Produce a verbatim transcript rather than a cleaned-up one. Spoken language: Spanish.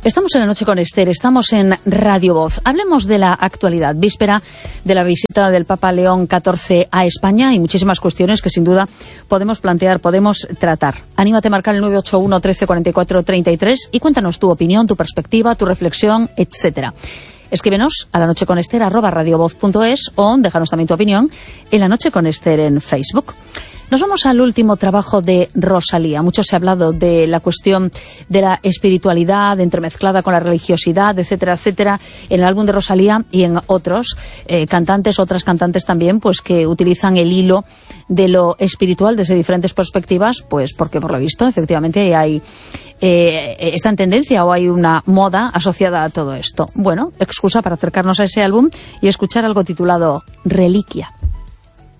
Estamos en La Noche con Esther, estamos en Radio Voz. Hablemos de la actualidad, víspera de la visita del Papa León catorce a España y muchísimas cuestiones que sin duda podemos plantear, podemos tratar. Anímate a marcar el nueve ocho uno, trece, cuarenta y cuatro, treinta y tres y cuéntanos tu opinión, tu perspectiva, tu reflexión, etcétera. Escríbenos a lanocheconester arroba radiovoz punto es o déjanos también tu opinión en La Noche con Esther en Facebook. Nos vamos al último trabajo de Rosalía. Mucho se ha hablado de la cuestión de la espiritualidad entremezclada con la religiosidad, etcétera, etcétera, en el álbum de Rosalía y en otros eh, cantantes, otras cantantes también, pues que utilizan el hilo de lo espiritual desde diferentes perspectivas, pues porque por lo visto efectivamente hay eh, está en tendencia o hay una moda asociada a todo esto. Bueno, excusa para acercarnos a ese álbum y escuchar algo titulado Reliquia.